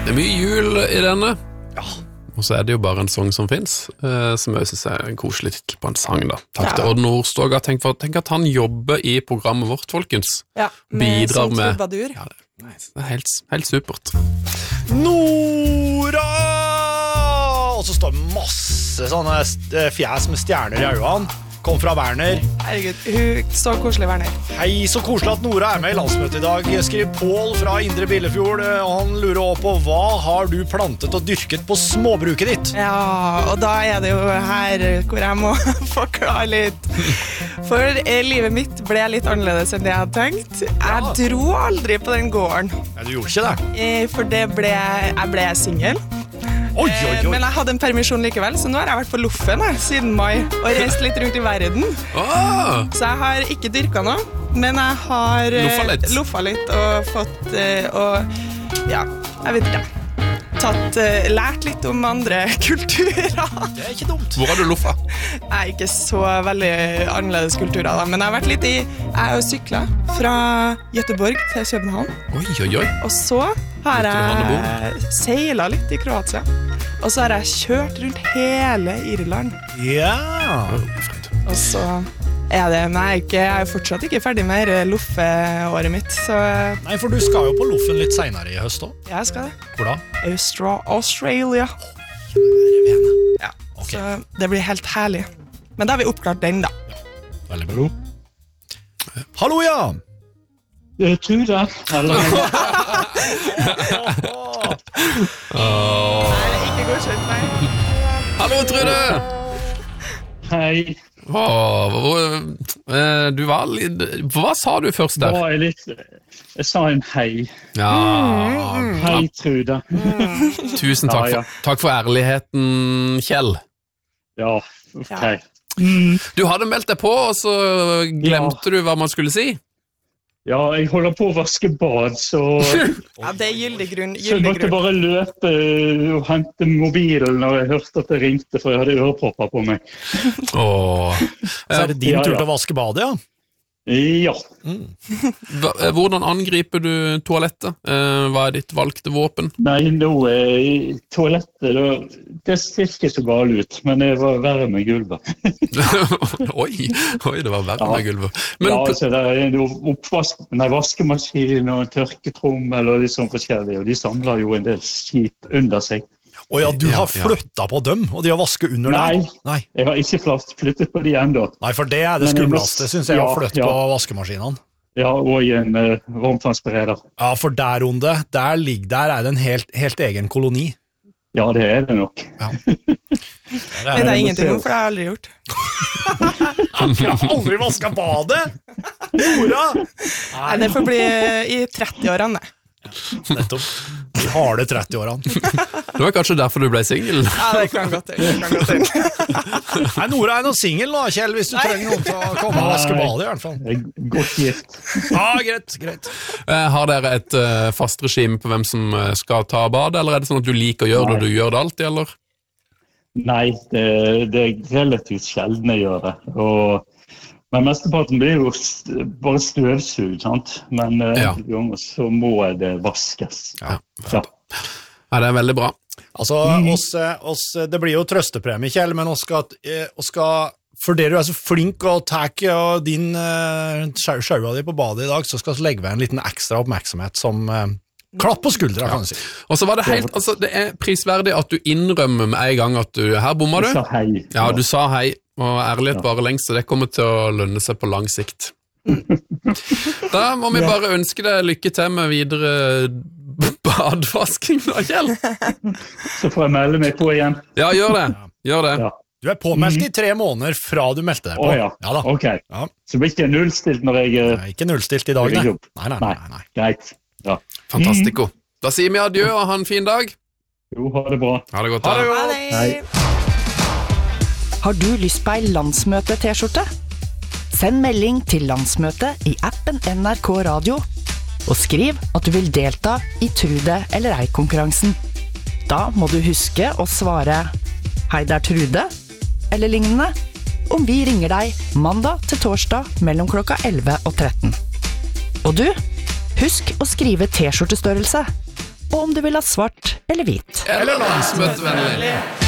Det mye jul I denne. Ja. Og så det jo bare en sang som finnes, som jeg synes en koselig titel på en sang da. Takk til Odd Nordstoga. Tenk at han jobber I programmet vårt, folkens. Ja, med bidrar sånn med trubadur. Ja, det helt supert. Nora! Og så står masse sånne fjes med stjerner I øynene. Kom fra Werner. Herregud, hun så koselig, Werner. Hei, så koselig at Nora med I landsmøtet I dag. Skriver Pål fra Indre Billefjord, og han lurer også på hva har du plantet og dyrket på småbruket ditt? Ja, og da det jo her hvor jeg må forklare litt. For livet mitt ble litt annerledes enn det jeg hadde tenkt. Jeg dro aldri på den gården. Ja, du gjorde ikke det? For jeg ble single. Oi. Men jeg hadde en permisjon likevel, så nå har jeg vært på Loffen siden mai og reist litt rundt I verden. Så jeg har ikke dyrket noe, men jeg har loffa litt og fått, ja, jeg vet ikke, lært litt om andre kulturer. Det ikke dumt. Hvor har du loffa? Ikke så veldig annerledes kulturer da, men jeg har vært litt jeg har jo syklet fra Göteborg til København. Oi. Og så har jeg seilet litt I Kroatia. Og så har jeg kjørt rundt hele Irland. Ja. Og så men jeg er fortsatt ikke ferdig med loffeåret mitt. Så Nei, for du skal jo på Loffen litt senere I høst også. jeg skal det. Hvor da? Australia. Ja, Okay. så det blir helt herlig. Men da har vi oppklart den da. Veldig bra. Hallo, ja! Trude, eller? Ikke godkjent, nei. Hallo, Trude! Hei. Du var litt... Hva sa du først der? Jeg sa en hei. Ja. Hei, Trude. Tusen takk for, takk for ærligheten, Kjell. Ja, ok. Du hadde meldt deg på, og så glemte du hva man skulle si. Ja, jeg holder på å vaske bad, så Ja, det gyldig grunn. jeg måtte bare løpe og hente mobilen når jeg hørte at det ringte, for jeg hadde ørepropper på meg. Så det din tur til å vaske badet, ja? Ja. Hvordan angriper du toalettet? Hva ditt valgte våpen? Nei, nå toalettet, det ser ikke så gale ut, men det var verre med gulvet. Oi, det var verre med gulvet. Men, så det en vaskemaskin og en tørketrommel og litt sånn forskjellig, og de samler jo en del skit under seg. Ja, du har flyttet på dem, og de har vasket under deg? Nei, jeg har ikke flyttet på de enda. Nei, for det det skumlaste, synes jeg, å flytte på vaskemaskinene. Ja, og i en varmtvannsbereder. Ja, for der under, der det en helt egen koloni. Ja, det det nok. Ja. Det ingenting om, for det har jeg aldri gjort. Jeg har aldri vasket badet! Nora! Nei, det får bli I 30-årene. Nettopp. De har det 30-årene. det var kanskje derfor du ble single? Ja, det kan godt til. Nei, Nora noe single da, Kjell, hvis du trenger noen til å komme og vaske badet I hvert fall. Godt gift. Ja, greit. Har dere et fast regime på hvem som skal ta badet, eller det sånn at du liker å gjøre det, og du gjør det alltid, eller? Nei, det relativt sjelden jeg gjør det, men mesteparten blir jo bare støvsug, sant? Men ganger så må det vaskes. Ja, det veldig bra. Altså, det blir jo trøstepremie, Kjell, men oss skal for det du så flink og tar din sjøa di på badet I dag, så skal vi legge ved en liten ekstra oppmerksomhet som klapp på skuldra, kan du si. Og så var det det prisverdig at du innrømmer med en gang at her bommer du. Du sa hei. Ja, du sa hei. Og ærlighet bare lengst, så det kommer til å lønne seg på lang sikt. Da må vi bare ønske deg lykke til med videre badvasking da, Kjell. Så får jeg melde meg på igjen. Ja, gjør det. Ja. Du påmeldt I 3 måneder fra du meldte deg på. Ja, ok. Ja. Så blir ikke nullstilt når jeg... Nei, ikke nullstilt I dag, nei. Greit. Ja. Fantastico. Da sier vi adjø og ha en fin dag. Jo, ha det bra. Ha det godt. Ha det. Hei. Har du lyst på en landsmøte-t-skjorte? Send melding til landsmøtet I appen NRK Radio, og skriv at du vil delta I Trude eller ei-konkurransen. Da må du huske å svare «Hei, det Trude», eller lignende, om vi ringer deg mandag til torsdag mellom klokka 11 og 13. Og du, husk å skrive t-skjortestørrelse. og om du vil ha svart eller hvit. Eller landsmøtevennlig.